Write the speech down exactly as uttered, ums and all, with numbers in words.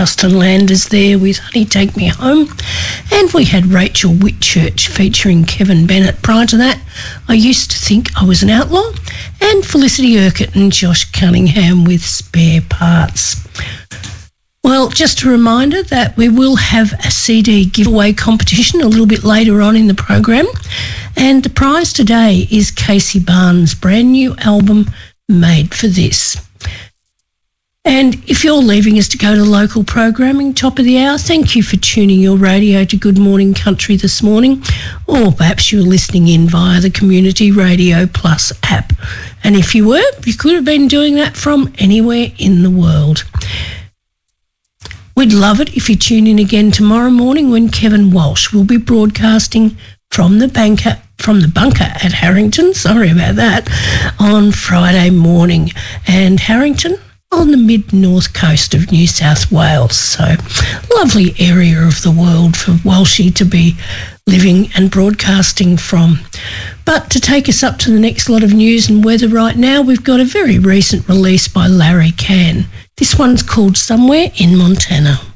Justin Landers there with Honey Take Me Home. And we had Rachel Whitchurch featuring Kevin Bennett. Prior to that, I Used to Think I Was an Outlaw. And Felicity Urquhart and Josh Cunningham with Spare Parts. Well, just a reminder that we will have a C D giveaway competition a little bit later on in the program. And the prize today is Casey Barnes' brand new album, Made for This. And if you're leaving us to go to local programming, top of the hour, thank you for tuning your radio to Good Morning Country this morning, or perhaps you're listening in via the Community Radio Plus app. And if you were, you could have been doing that from anywhere in the world. We'd love it if you tune in again tomorrow morning when Kevin Walsh will be broadcasting from the banker, from the bunker at Harrington, sorry about that, on Friday morning. And Harrington on the mid-north coast of New South Wales. So lovely area of the world for Walshy to be living and broadcasting from. But to take us up to the next lot of news and weather right now, we've got a very recent release by Larry Cann. This one's called Somewhere in Montana.